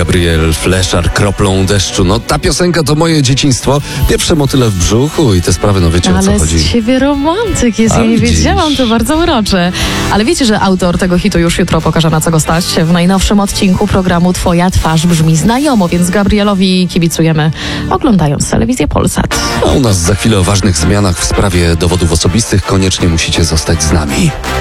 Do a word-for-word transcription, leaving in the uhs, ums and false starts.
Gabriel Fleszar, Kroplą deszczu. No ta piosenka to moje dzieciństwo. Pierwsze motyle w brzuchu i te sprawy, no wiecie, o co Ale chodzi. z ciebie romantyk jest, A ja nie widzisz. wiedziałam, to bardzo urocze. Ale wiecie, że autor tego hitu już jutro pokaże, na co go stać w najnowszym odcinku programu Twoja twarz brzmi znajomo, więc Gabrielowi kibicujemy, oglądając telewizję Polsat. A u nas za chwilę o ważnych zmianach w sprawie dowodów osobistych. Koniecznie musicie zostać z nami.